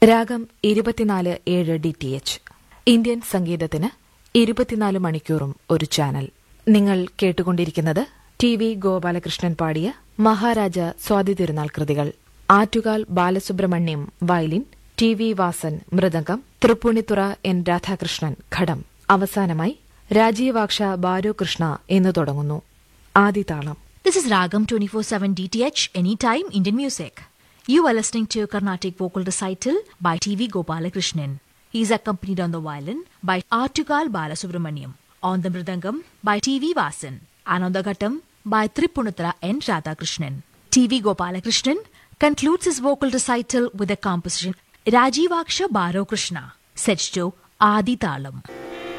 രാഗം 24/7 DTH. Indian സംഗീതത്തിന് 24 മണിക്കൂറും ഒരു ചാനൽ. നിങ്ങൾ കേട്ടുകൊണ്ടിരിക്കുന്നത് TV ഗോപാലകൃഷ്ണൻ പാടിയ മഹാരാജ സ്വാതി തിരുനാൾ കൃതികൾ. Attukal Balasubrahmanyam violin, TV Vasan mridangam, Tripunithura N Radhakrishnan ഘടം. അവസാനമായി രാജീവാക്ഷ ബാലകൃഷ്ണ എന്ന് തുടങ്ങുന്നു. ആദിതാളം. This is Ragam 24/7 DTH, anytime Indian music. You are listening to Carnatic vocal recital by TV Gopalakrishnan. He is accompanied on the violin by Artugal Balasubramaniam, on the mridangam by TV Vasan, and on the ghattam by Tripunithra N Radhakrishnan. TV Gopalakrishnan concludes his vocal recital with a composition Rajivaksha Baro Krishna, set to Adi Talam.